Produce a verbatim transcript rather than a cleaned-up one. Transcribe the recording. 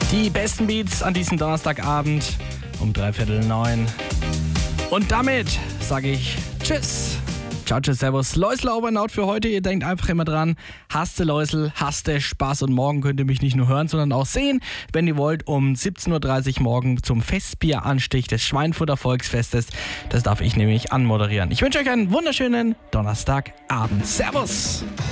Die besten Beats an diesem Donnerstagabend um dreiviertel neun. Und damit sage ich Tschüss. Ciao, tschüss, servus. Läusel over and out für heute. Ihr denkt einfach immer dran, hasste Läusel, hasste Spaß. Und morgen könnt ihr mich nicht nur hören, sondern auch sehen, wenn ihr wollt, um siebzehn Uhr dreißig morgen zum Festbieranstich des Schweinfurter Volksfestes. Das darf ich nämlich anmoderieren. Ich wünsche euch einen wunderschönen Donnerstagabend. Servus.